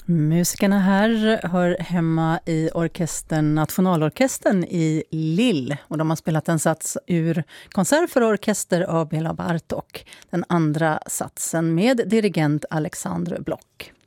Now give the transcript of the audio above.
Musikerna här hör hemma i Nationalorkestern i Lille och de har spelat en sats ur Konsert för orkester av Béla Bartók. Den andra satsen med dirigent Alexandre Bloch.